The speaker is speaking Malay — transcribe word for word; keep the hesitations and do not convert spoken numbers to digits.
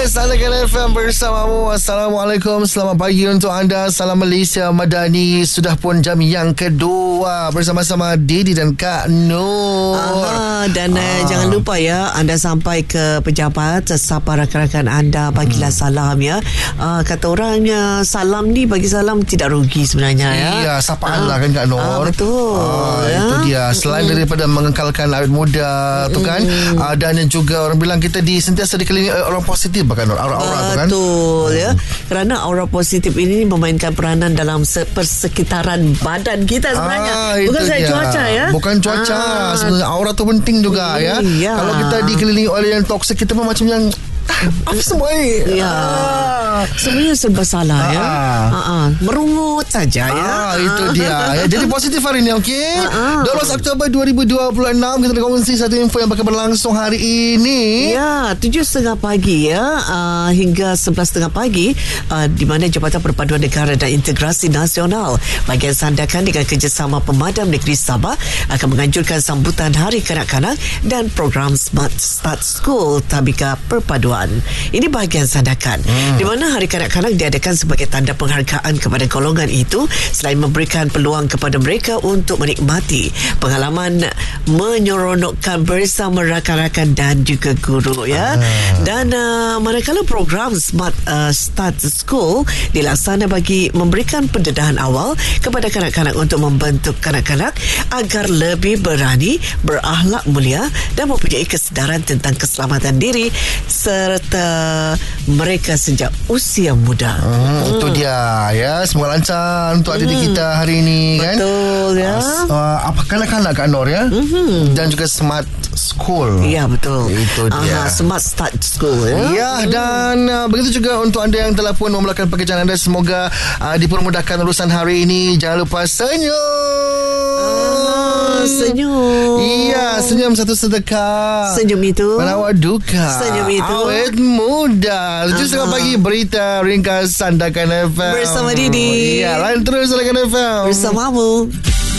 Sandakan F M bersamamu. Assalamualaikum, selamat pagi untuk anda. Salam Malaysia Madani. Sudah pun jam yang kedua bersama-sama Didi dan Kak Nur. Aha, dan ah. uh, jangan lupa ya, anda sampai ke pejabat, sapa rakan-rakan anda, bagilah hmm. salam ya. Uh, kata orangnya, salam ni bagi salam tidak rugi sebenarnya ya. Iya, sapaan ah. lah kan Kak Nur. Ah, betul. Ah, ya. Itu dia. Selain hmm. daripada mengekalkan awet muda tu kan, hmm. uh, dan juga orang bilang kita di sentiasa dikelilingi orang positif bahkan aura-aura tu kan. Betul ya. Kerana aura positif ini memainkan peranan dalam persekitaran badan kita sebenarnya. Ah, Bukan saya cuaca ya. Bukan cuaca. Ah. Sebenarnya aura tu penting juga ya. Ya. Kalau kita dikelilingi oleh yang toksik, kita pun macam yang apa semua ni? Ya. Ah. Sebenarnya serba salah ah. ya. Ah. Ah. Merungut saja ya. Ah, itu dia. Ya, jadi positif hari ini, okey? Ah. dua belas Oktober dua ribu dua puluh enam kita nak kongsi satu info yang bakal berlangsung hari ini. Ya, tujuh tiga puluh pagi ya uh, hingga sebelas tiga puluh pagi uh, di mana Jabatan Perpaduan Negara dan Integrasi Nasional bahagian Sandakan dengan kerjasama Pemadam Negeri Sabah akan menganjurkan sambutan Hari Kanak-Kanak dan program Smart Start School Tabika Perpaduan. Ini bahagian Sandakan hmm. di mana Hari Kanak-Kanak diadakan sebagai tanda penghargaan kepada golongan itu selain memberikan peluang kepada mereka untuk menikmati pengalaman menyeronokkan bersama rakan-rakan dan juga guru ya. Hmm. Dan uh, manakala program Smart uh, Start School dilaksana bagi memberikan pendedahan awal kepada kanak-kanak untuk membentuk kanak-kanak agar lebih berani, berakhlak mulia dan mempunyai kesedaran tentang keselamatan diri serta mereka sejak usia muda. Hmm, hmm. Itu dia ya. Semoga lancar untuk adik hmm. kita hari ini kan. Betul ya. Uh, apa kanak-kanak Kak Nur ya. Hmm. Dan juga Smart School. Ya betul. Itu dia. Aha, Smart Start School ya. Ya, dan uh, begitu juga untuk anda yang telah pun memulakan pekerjaan anda, semoga uh, dipermudahkan urusan hari ini. Jangan lupa senyum. Ah, senyum. Iya, senyum satu sedekah. Senyum itu menawar duka. Senyum itu awet muda. Tujuh setengah pagi berita ringkas Sandakan F M bersama Didi. Iya, lain terus Sandakan F M bersamamu.